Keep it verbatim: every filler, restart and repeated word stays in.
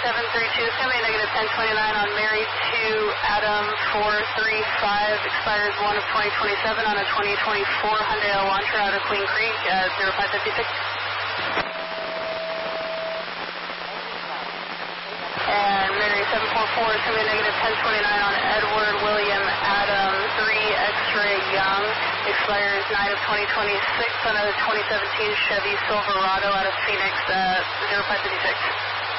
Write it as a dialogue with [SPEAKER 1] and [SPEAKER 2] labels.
[SPEAKER 1] seven three two, Semi negative ten twenty-nine on Mary two, Adam four three five, expires one of twenty twenty-seven on a twenty twenty-four Hyundai Elantra out of Queen Creek at zero five five six. And Mary seven four four, Semi negative ten twenty-nine on Edward William Adam three, X-ray Young, expires nine of twenty twenty-six on a twenty seventeen Chevy Silverado out of Phoenix at zero five five six.